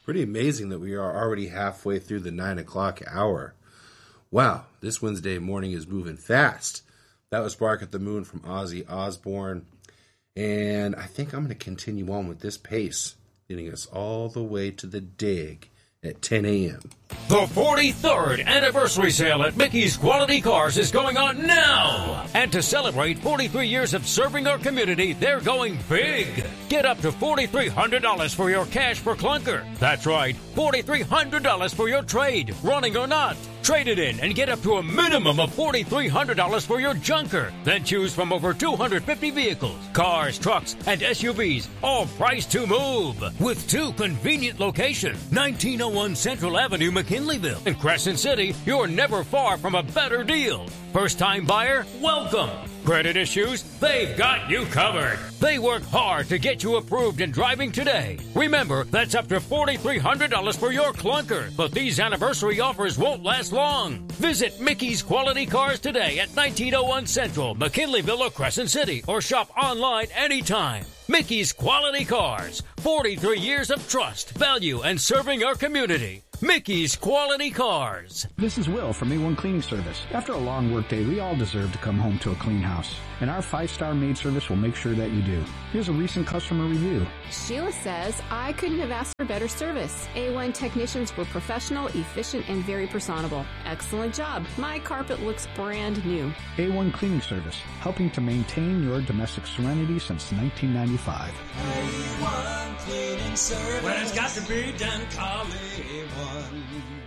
Pretty amazing that we are already halfway through the 9 o'clock hour. Wow, this Wednesday morning is moving fast. That was Bark at the Moon from Ozzy Osbourne. And I think I'm going to continue on with this pace, leading us all the way to the Dig at 10 a.m. The 43rd anniversary sale at Mickey's Quality Cars is going on now. And to celebrate 43 years of serving our community, they're going big. Get up to $4,300 for your cash for clunker. That's right, $4,300 for your trade, running or not. Trade it in and get up to a minimum of $4,300 for your junker. Then choose from over 250 vehicles, cars, trucks, and SUVs, all priced to move. With two convenient locations, 1901 Central Avenue, McKinleyville. In Crescent City, you're never far from a better deal. First-time buyer? Welcome. Credit issues? They've got you covered. They work hard to get you approved and driving today. Remember, that's up to $4,300 for your clunker. But these anniversary offers won't last long. Visit Mickey's Quality Cars today at 1901 Central, McKinleyville, or Crescent City, or shop online anytime. Mickey's Quality Cars. 43 years of trust, value, and serving our community. Mickey's Quality Cars. This is Will from A1 Cleaning Service. After a long workday, we all deserve to come home to a clean house. And our 5-star maid service will make sure that you do. Here's a recent customer review. Sheila says, I couldn't have asked for better service. A1 technicians were professional, efficient, and very personable. Excellent job. My carpet looks brand new. A1 Cleaning Service, helping to maintain your domestic serenity since 1995. A1 Cleaning Service. When it's got to be done, call A1.